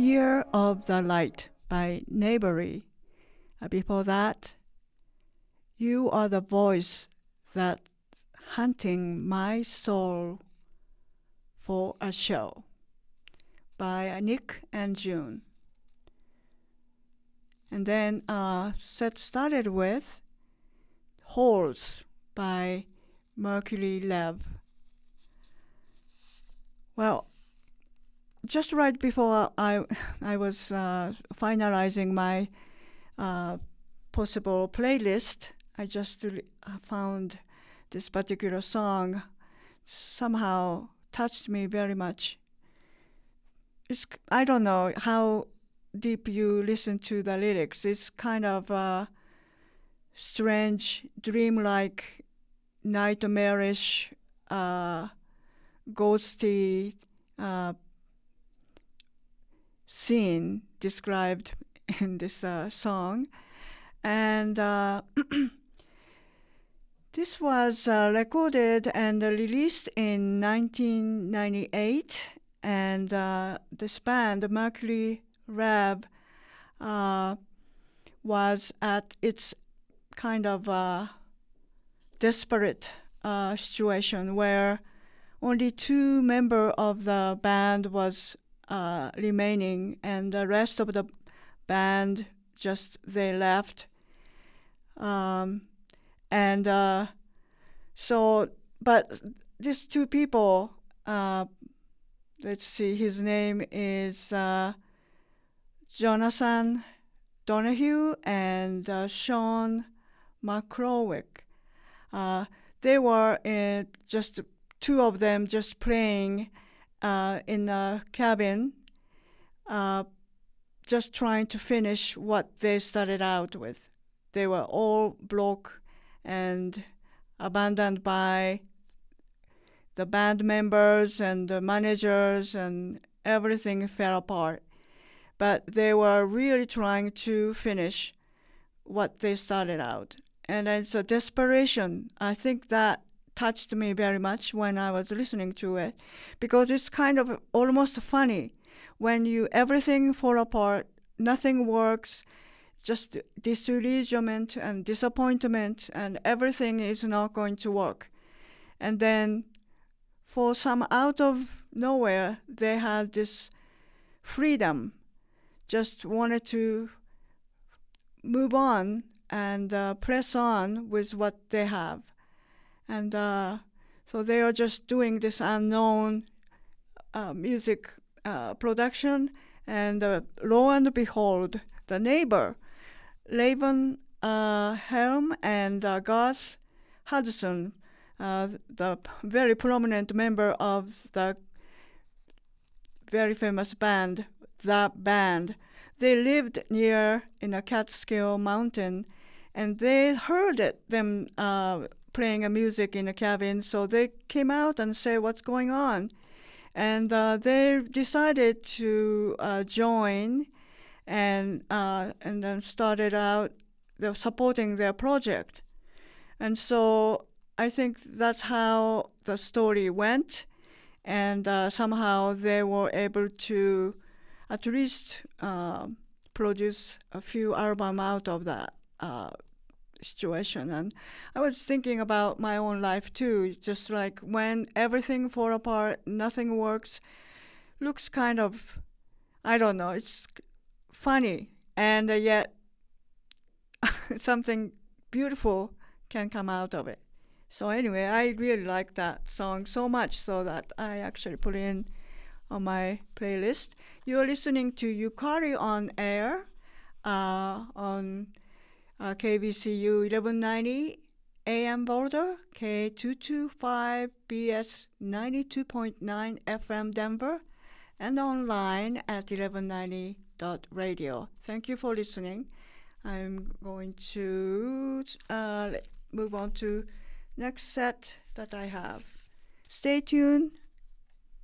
Year of the Light by Neighbory. Before that, You Are the Voice That's Hunting My Soul for a Show by Nick and June. And then set started with Holes by Mercury Lev. Well, just right before I was finalizing my possible playlist, I just found this particular song somehow touched me very much. I don't know how deep you listen to the lyrics. It's kind of strange, dreamlike, nightmarish, ghosty scene described in this song. And this was recorded and released in 1998. And this band, Mercury Rev, was at its kind of desperate situation where only 2 members of the band was remaining, and the rest of the band they left. But these 2 people, let's see, his name is Jonathan Donahue and Sean McCrowick. They were just 2 of them just playing in a cabin, just trying to finish what they started out with. They were all broke and abandoned by the band members and the managers, and everything fell apart. But they were really trying to finish what they started out. And it's a desperation. I think that touched me very much when I was listening to it, because it's kind of almost funny when everything fall apart, nothing works, just disillusionment and disappointment, and everything is not going to work. And then for some out of nowhere, they had this freedom, just wanted to move on and press on with what they have. And so they are just doing this unknown music production, and lo and behold, the neighbor, Laban Helm and Garth Hudson, the very prominent member of the very famous band, The Band, they lived near in a Catskill Mountain, and they heard them playing music in a cabin, so they came out and said, "What's going on?" And they decided to join, and then started out supporting their project. And so I think that's how the story went, and somehow they were able to at least produce a few albums out of that situation. And I was thinking about my own life too, just like when everything falls apart, nothing works, looks kind of, I don't know, it's funny, and yet something beautiful can come out of it. So anyway, I really like that song so much so that I actually put it in on my playlist. You're listening to Yukari on Air on KBCU 1190 AM Boulder, K225BS 92.9 FM Denver, and online at 1190.radio. Thank you for listening. I'm going to move on to next set that I have. Stay tuned.